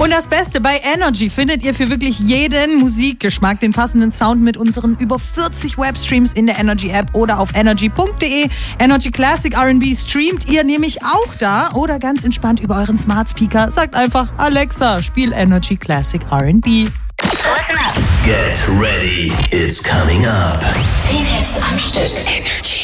Und das Beste, bei Energy findet ihr für wirklich jeden Musikgeschmack den passenden Sound mit unseren über 40 Webstreams in der Energy App oder auf energy.de. Energy Classic R&B streamt ihr nämlich auch da oder ganz entspannt über euren Smart Speaker. Sagt einfach, Alexa, spiel Energy Classic R&B. Listen up. Get ready, it's coming up. 10 Hits am Stück. Energy.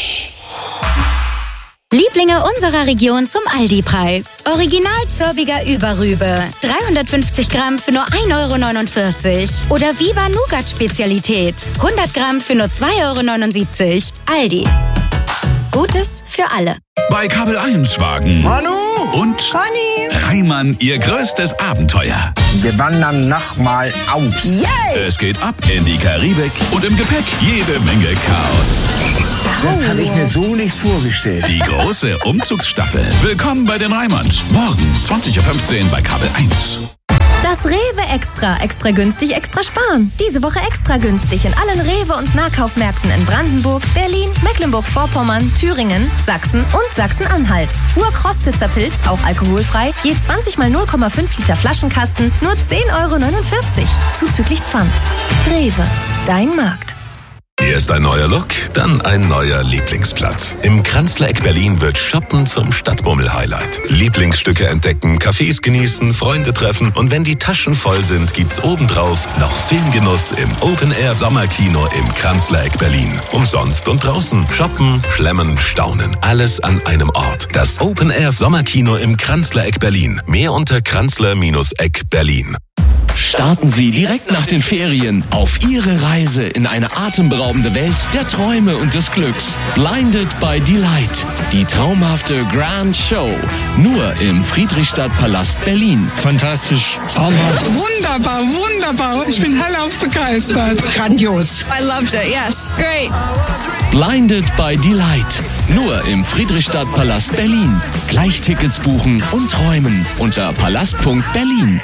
Lieblinge unserer Region zum Aldi-Preis. Original Zörbiger Überrübe. 350 Gramm für nur 1,49 €. Oder Viva Nougat-Spezialität. 100 Gramm für nur 2,79 €. Aldi. Gutes für alle. Bei Kabel 1 wagen Manu und Conny. Reimann ihr größtes Abenteuer. Wir wandern nochmal aus. Yay! Es geht ab in die Karibik und im Gepäck jede Menge Chaos. Das habe ich mir so nicht vorgestellt. Die große Umzugsstaffel. Willkommen bei den Reimanns. Morgen 20:15 Uhr bei Kabel 1. Das Rewe Extra. Extra günstig, extra sparen. Diese Woche extra günstig in allen Rewe- und Nahkaufmärkten in Brandenburg, Berlin, Mecklenburg-Vorpommern, Thüringen, Sachsen und Sachsen-Anhalt. Urkrostitzer Pilz, auch alkoholfrei, je 20 mal 0,5 Liter Flaschenkasten, nur 10,49 €. Zuzüglich Pfand. Rewe, dein Markt. Hier ist ein neuer Look, dann ein neuer Lieblingsplatz. Im Kranzler-Eck Berlin wird Shoppen zum Stadtbummel-Highlight. Lieblingsstücke entdecken, Cafés genießen, Freunde treffen und wenn die Taschen voll sind, gibt's obendrauf noch Filmgenuss im Open-Air-Sommerkino im Kranzler-Eck Berlin. Umsonst und draußen. Shoppen, schlemmen, staunen. Alles an einem Ort. Das Open-Air-Sommerkino im Kranzler-Eck Berlin. Mehr unter kranzler-eck Berlin. Starten Sie direkt nach den Ferien auf Ihre Reise in eine atemberaubende Welt der Träume und des Glücks. Blinded by Delight. Die traumhafte Grand Show. Nur im Friedrichstadtpalast Berlin. Fantastisch, traumhaft. Wunderbar, wunderbar. Ich bin hellauf begeistert. Grandios. I loved it, yes. Great. Blinded by Delight. Nur im Friedrichstadtpalast Berlin. Gleich Tickets buchen und träumen unter palast.berlin.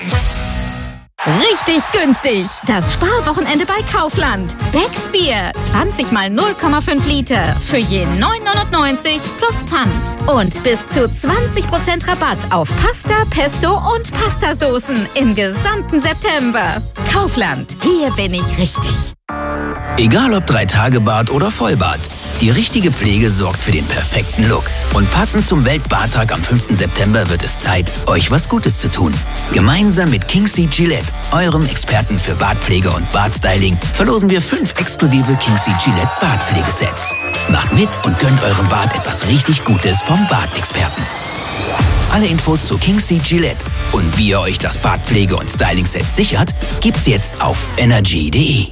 Richtig günstig. Das Sparwochenende bei Kaufland. Becks Bier. 20 mal 0,5 Liter. Für je 9,99 € plus Pfand. Und bis zu 20% Rabatt auf Pasta, Pesto und Pastasoßen im gesamten September. Kaufland. Hier bin ich richtig. Egal ob 3-Tage-Bad oder Vollbad, die richtige Pflege sorgt für den perfekten Look. Und passend zum Weltbarttag am 5. September wird es Zeit, euch was Gutes zu tun. Gemeinsam mit King C. Gillette, eurem Experten für Bartpflege und Bartstyling, verlosen wir 5 exklusive King C. Gillette Bartpflegesets. Macht mit und gönnt eurem Bart etwas richtig Gutes vom Bartexperten. Alle Infos zu King C. Gillette und wie ihr euch das Bartpflege- und Styling-Set sichert, gibt's jetzt auf energy.de.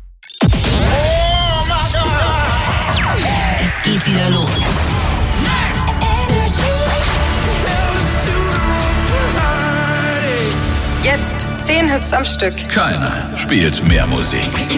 Es geht wieder los. Jetzt 10 Hits am Stück. Keiner spielt mehr Musik.